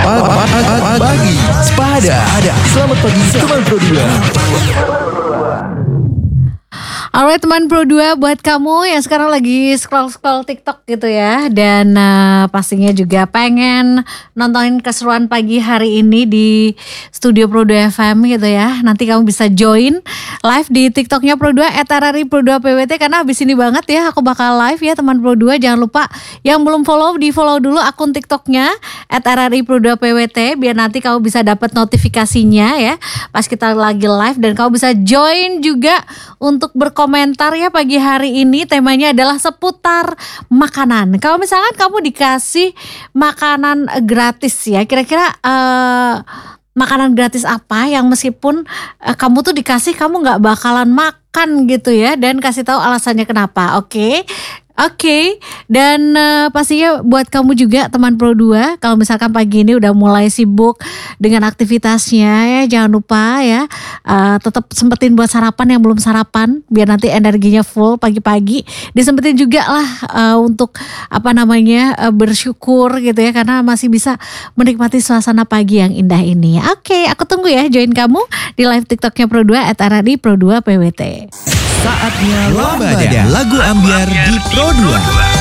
Pagi Sepada. Selamat pagi teman Pro 2. Alright teman Pro 2, buat kamu yang sekarang lagi scroll TikTok gitu ya. Dan pastinya juga pengen nontonin keseruan pagi hari ini di studio Pro 2 FM gitu ya. Nanti kamu bisa join live di TikToknya Pro 2 @RRI Pro 2 PWT. Karena abis ini banget ya aku bakal live ya teman Pro 2. Jangan lupa yang belum follow, di follow dulu akun TikToknya @RRI Pro 2 PWT. Biar nanti kamu bisa dapat notifikasinya ya pas kita lagi live. Dan kamu bisa join juga untuk berkomentar ya pagi hari ini. Temanya adalah seputar makanan. Kalau misalkan kamu dikasih makanan gratis ya, kira-kira makanan gratis apa yang meskipun kamu tuh dikasih kamu gak bakalan makan gitu ya. Dan kasih tahu alasannya kenapa. Oke, dan pastinya buat kamu juga teman Pro 2, kalau misalkan pagi ini udah mulai sibuk dengan aktivitasnya ya, jangan lupa ya tetap sempetin buat sarapan yang belum sarapan, biar nanti energinya full pagi-pagi. Disempetin juga lah untuk bersyukur gitu ya, karena masih bisa menikmati suasana pagi yang indah ini. Oke, aku tunggu ya join kamu di live TikToknya Pro 2 @RRI Pro 2 PWT. Saatnya Lambada, lagu ambiar di Pro 2.